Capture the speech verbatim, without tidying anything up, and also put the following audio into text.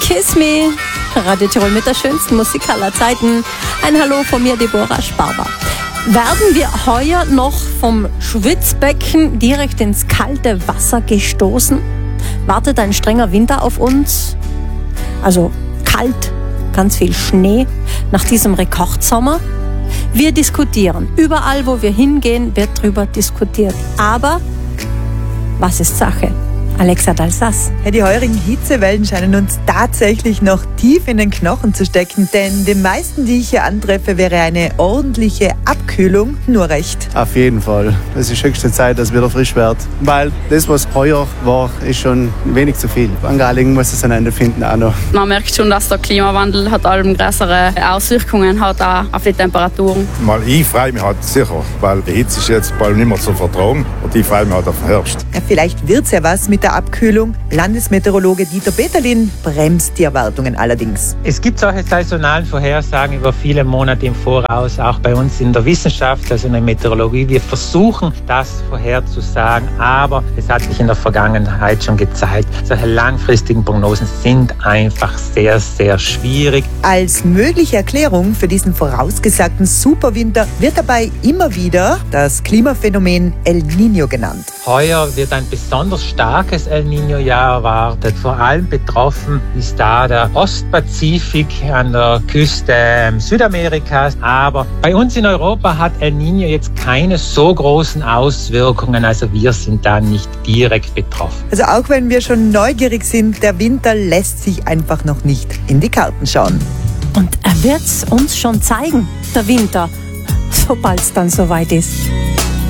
Kiss Me, Radio Tirol mit der schönsten Musik aller Zeiten. Ein Hallo von mir, Deborah Sparber. Werden wir heuer noch vom Schwitzbecken direkt ins kalte Wasser gestoßen? Wartet ein strenger Winter auf uns? Also kalt, ganz viel Schnee nach diesem Rekordsommer? Wir diskutieren. Überall, wo wir hingehen, wird drüber diskutiert. Aber was ist Sache? Alexa Dalsas. Ja, die heurigen Hitzewellen scheinen uns tatsächlich noch tief in den Knochen zu stecken, denn den meisten, die ich hier antreffe, wäre eine ordentliche Abkühlung nur recht. Auf jeden Fall. Es ist höchste Zeit, dass es wieder frisch wird, weil das, was heuer war, ist schon wenig zu viel. An Galingen muss es ein Ende finden auch noch. Man merkt schon, dass der Klimawandel hat allem größere Auswirkungen hat auch auf die Temperaturen. Mal ich freue mich halt sicher, weil die Hitze ist jetzt bald nicht mehr zu vertragen und ich freue mich halt auf den Herbst. Ja, vielleicht wird's ja was mit der Abkühlung. Landesmeteorologe Dieter Peterlin bremst die Erwartungen allerdings. Es gibt solche saisonalen Vorhersagen über viele Monate im Voraus, auch bei uns in der Wissenschaft, also in der Meteorologie. Wir versuchen, das vorherzusagen, aber es hat sich in der Vergangenheit schon gezeigt, solche langfristigen Prognosen sind einfach sehr, sehr schwierig. Als mögliche Erklärung für diesen vorausgesagten Superwinter wird dabei immer wieder das Klimaphänomen El Niño genannt. Heuer wird ein besonders starkes El Niño-Jahr erwartet. Vor allem betroffen ist da der Ostpazifik an der Küste Südamerikas. Aber bei uns in Europa hat El Niño jetzt keine so großen Auswirkungen. Also wir sind da nicht direkt betroffen. Also auch wenn wir schon neugierig sind, der Winter lässt sich einfach noch nicht in die Karten schauen. Und er wird's uns schon zeigen, der Winter, sobald es dann soweit ist.